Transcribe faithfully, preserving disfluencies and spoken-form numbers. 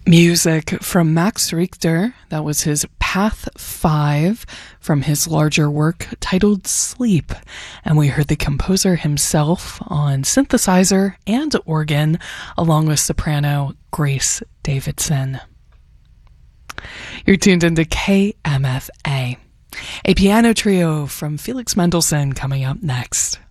Music from Max Richter, that was his Path five from his larger work titled Sleep. And we heard the composer himself on synthesizer and organ, along with soprano Grace Davidson. You're tuned into K M F A. A piano trio from Felix Mendelssohn coming up next.